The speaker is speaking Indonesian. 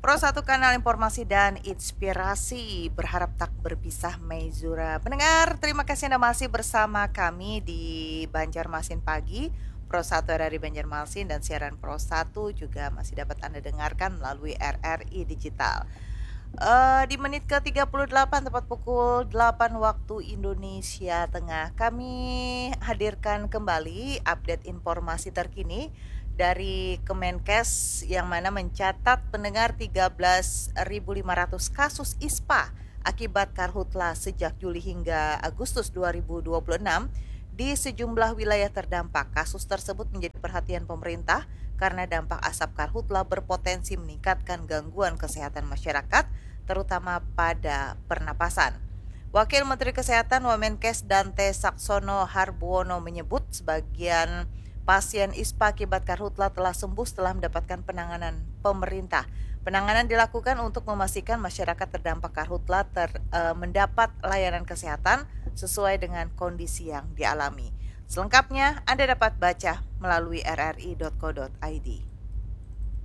Pro satu kanal informasi dan inspirasi, berharap tak berpisah Maizura. Pendengar, terima kasih Anda masih bersama kami di Banjarmasin Pagi. Pro 1 dari Banjarmasin dan siaran Pro 1 juga masih dapat Anda dengarkan melalui RRI Digital. Di menit ke-38 tepat pukul 8 waktu Indonesia Tengah, kami hadirkan kembali update informasi terkini dari Kemenkes yang mana mencatat pendengar 13.500 kasus ISPA akibat karhutla sejak Juli hingga Agustus 2026 di sejumlah wilayah terdampak. Kasus tersebut menjadi perhatian pemerintah karena dampak asap karhutla berpotensi meningkatkan gangguan kesehatan masyarakat, terutama pada pernapasan. Wakil Menteri Kesehatan Wamenkes Dante Saxono Harbuono menyebut sebagian pasien ISPA akibat karhutla telah sembuh setelah mendapatkan penanganan pemerintah. Penanganan dilakukan untuk memastikan masyarakat terdampak karhutla mendapat layanan kesehatan sesuai dengan kondisi yang dialami. Selengkapnya Anda dapat baca melalui rri.co.id.